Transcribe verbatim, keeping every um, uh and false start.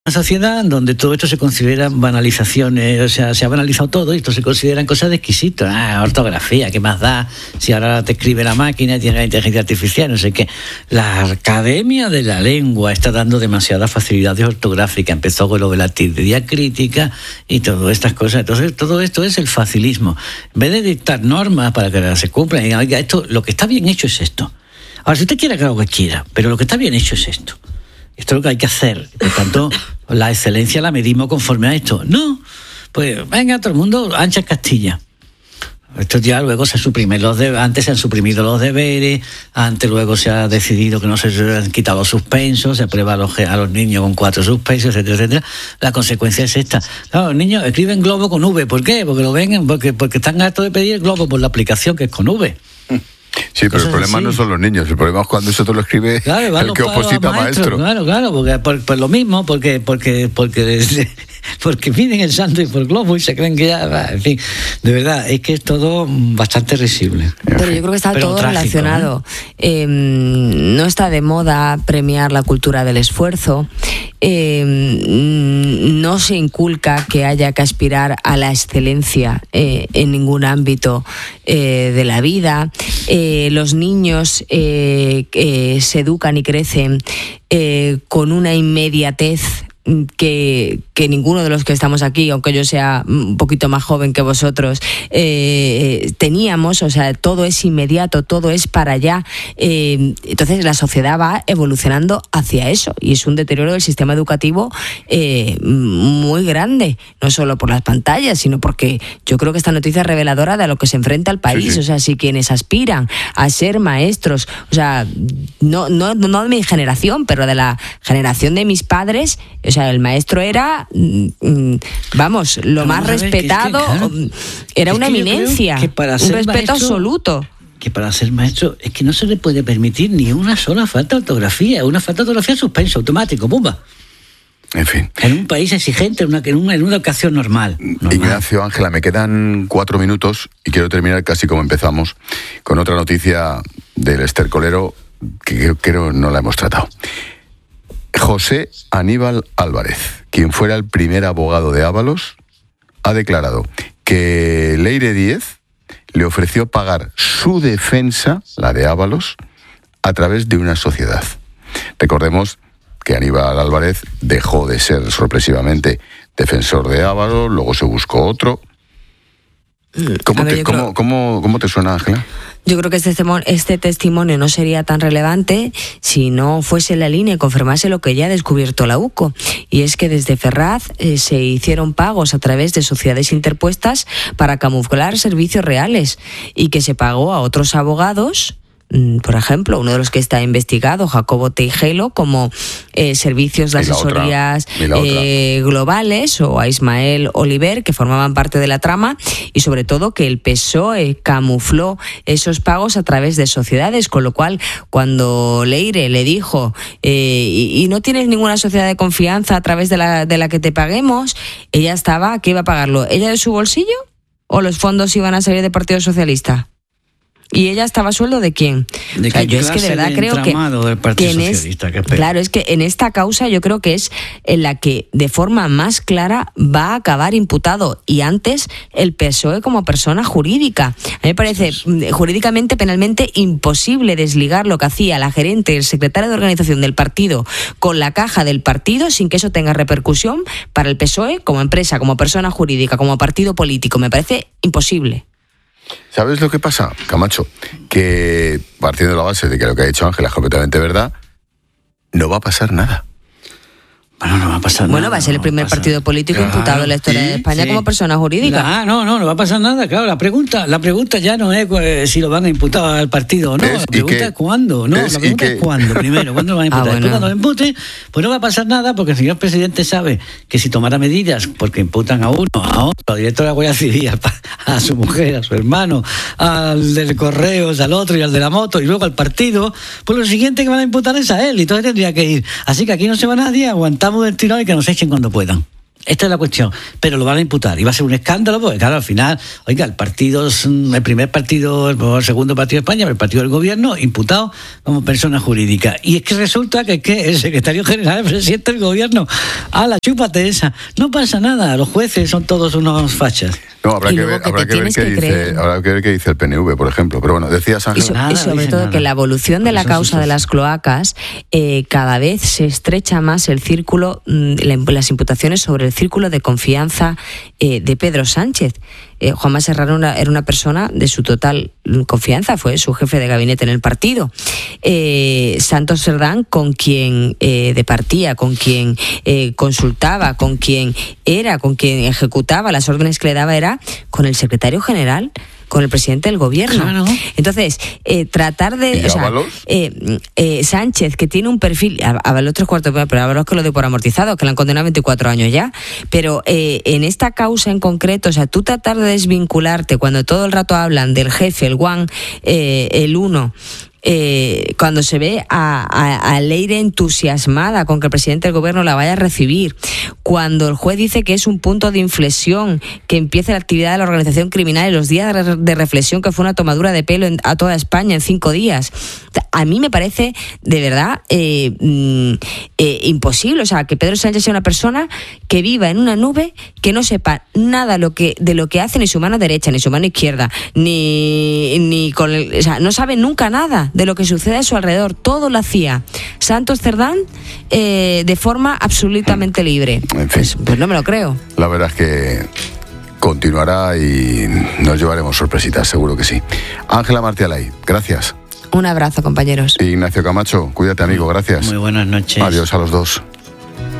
Una sociedad donde todo esto se considera banalizaciones, o sea, se ha banalizado todo y esto se consideran cosas de exquisitos. Ah, ortografía, ¿qué más da? Si ahora te escribe la máquina, tiene la inteligencia artificial, no sé qué. La Academia de la Lengua está dando demasiadas facilidades ortográficas. Empezó con lo de la diacrítica y todas estas cosas. Entonces, todo esto es el facilismo. En vez de dictar normas para que se cumplan, y oiga, esto, lo que está bien hecho es esto. Ahora, si usted quiere que haga lo que quiera, pero lo que está bien hecho es esto. Esto es lo que hay que hacer. Por tanto, la excelencia la medimos conforme a esto. No, pues venga, todo el mundo ancha Castilla. Esto ya luego se suprimen los deberes. Antes se han suprimido los deberes, antes luego se ha decidido que no se han quitado los suspensos, se aprueba a los, a los niños con cuatro suspensos, etcétera, etcétera. La consecuencia es esta. Claro, los niños escriben globo con V. ¿Por qué? Porque lo ven, porque, porque están hartos de pedir el globo por la aplicación que es con V. Sí, pero el problema así. No son los niños, el problema es cuando eso te lo escribe claro, el que oposita maestro. Claro, claro, porque por, por lo mismo, porque porque porque porque piden el santo y por globo y se creen que ya, en fin, de verdad, es que es todo bastante risible. Pero yo creo que está pero todo trágico, relacionado. ¿eh? Eh, no está de moda premiar la cultura del esfuerzo. Eh, no se inculca que haya que aspirar a la excelencia eh, en ningún ámbito eh, de la vida. Eh, los niños eh, eh, se educan y crecen eh, con una inmediatez que, que ninguno de los que estamos aquí, aunque yo sea un poquito más joven que vosotros, eh, teníamos, o sea, todo es inmediato, todo es para allá. Eh, entonces la sociedad va evolucionando hacia eso y es un deterioro del sistema educativo eh, muy grande, no solo por las pantallas, sino porque yo creo que esta noticia es reveladora de a lo que se enfrenta el país. Sí, sí. O sea, si quienes aspiran a ser maestros, o sea, no, no, no de mi generación, pero de la generación de mis padres, o sea, el maestro era, vamos, lo Vamos más respetado, es que, claro, era una eminencia, que para ser un respeto maestro, absoluto. Que para ser maestro es que no se le puede permitir ni una sola falta de ortografía, una falta de ortografía suspenso, automático, ¡pumba! En fin. En un país exigente, en una, en una, en una educación normal, normal. Ignacio, Ángela, me quedan cuatro minutos y quiero terminar casi como empezamos, con otra noticia del estercolero que creo no la hemos tratado. José Aníbal Álvarez, quien fuera el primer abogado de Ábalos, ha declarado que Leire Díez le ofreció pagar su defensa, la de Ábalos, a través de una sociedad. Recordemos que Aníbal Álvarez dejó de ser sorpresivamente defensor de Ábalos, luego se buscó otro. ¿Cómo, ver, te, ¿cómo, creo... cómo, ¿Cómo te suena, Ángela? Yo creo que este, este testimonio no sería tan relevante si no fuese la línea y confirmase lo que ya ha descubierto la U C O. Y es que desde Ferraz eh, se hicieron pagos a través de sociedades interpuestas para camuflar servicios reales y que se pagó a otros abogados. Por ejemplo, uno de los que está investigado, Jacobo Teijelo, como eh, servicios de asesorías eh, globales, o a Ismael Oliver, que formaban parte de la trama, y sobre todo que el P S O E camufló esos pagos a través de sociedades, con lo cual, cuando Leire le dijo, eh, y, y no tienes ninguna sociedad de confianza a través de la, de la que te paguemos, ella estaba, ¿qué iba a pagarlo? ¿Ella de su bolsillo o los fondos iban a salir del Partido Socialista? ¿Y ella estaba a sueldo de quién? ¿De o sea, yo es que de verdad de creo que, del Partido que en Socialista, es, claro, es que en esta causa yo creo que es en la que de forma más clara va a acabar imputado, y antes el P S O E como persona jurídica. A mí me parece jurídicamente, penalmente imposible desligar lo que hacía la gerente y el secretario de organización del partido con la caja del partido sin que eso tenga repercusión para el P S O E como empresa, como persona jurídica, como partido político. Me parece imposible. ¿Sabes lo que pasa, Camacho? Que partiendo de la base de que lo que ha dicho Ángela es completamente verdad, no va a pasar nada. Bueno, no va a pasar bueno, nada. Bueno, va a ser el primer partido político claro, imputado en la historia sí, de España sí. como persona jurídica. Ah, no, no, no va a pasar nada, claro. La pregunta, la pregunta ya no es eh, si lo van a imputar al partido o no. La pregunta que, es cuándo. No, es, la pregunta es cuándo, primero. ¿Cuándo lo van a imputar? Ah, bueno. Cuando lo impute, pues no va a pasar nada, porque el señor presidente sabe que si tomara medidas, porque imputan a uno, a otro, al director de la Guardia Civil, a, a su mujer, a su hermano, al del Correos, al otro y al de la moto, y luego al partido, pues lo siguiente que van a imputar es a él, y entonces tendría que ir. Así que aquí no se va nadie, aguantamos el tirón y que nos echen cuando puedan. Esta es la cuestión, pero lo van a imputar y va a ser un escándalo porque claro, al final, oiga, el partido, el primer partido, el segundo partido de España, el partido del gobierno, imputado como persona jurídica. Y es que resulta que, que el secretario general, el presidente del gobierno, a la chúpate esa, no pasa nada, los jueces son todos unos fachas. No, habrá que ver, habrá que ver qué dice, habrá que ver qué dice el P N V, por ejemplo. Pero bueno, decías, Ángela. Y, so, y sobre todo nada. Que la evolución de la causa de las cloacas, eh, cada vez se estrecha más el círculo, las imputaciones sobre el círculo de confianza eh, de Pedro Sánchez. Eh, Juanma Serrano era una, era una persona de su total confianza, fue su jefe de gabinete en el partido. Eh, Santos Cerdán, con quien eh, departía, con quien eh, consultaba, con quien era, con quien ejecutaba las órdenes que le daba, era con el secretario general, con el presidente del gobierno. Claro. Entonces, eh, tratar de... ¿Y o sea, eh, eh, Sánchez, que tiene un perfil... Ábalos tres cuartos, pero Ábalos que lo dio por amortizado, que le han condenado a veinticuatro años ya. Pero eh, en esta causa en concreto, o sea, tú tratar de desvincularte cuando todo el rato hablan del jefe, el One, eh, el uno... Eh, cuando se ve a, a, a Leire entusiasmada con que el presidente del gobierno la vaya a recibir, cuando el juez dice que es un punto de inflexión, que empiece la actividad de la organización criminal y los días de, de reflexión, que fue una tomadura de pelo en, a toda España en cinco días, a mí me parece de verdad eh, eh, imposible, o sea, que Pedro Sánchez sea una persona que viva en una nube, que no sepa nada lo que, de lo que hace ni su mano derecha, ni su mano izquierda, ni, ni con el, o sea, no sabe nunca nada de lo que sucede a su alrededor. Todo lo hacía Santos Cerdán eh, de forma absolutamente libre. En fin. Pues, pues no me lo creo. La verdad es que continuará y nos llevaremos sorpresitas, seguro que sí. Ángela Martialay, gracias. Un abrazo, compañeros. Ignacio Camacho, cuídate, amigo, gracias. Muy buenas noches. Adiós a los dos.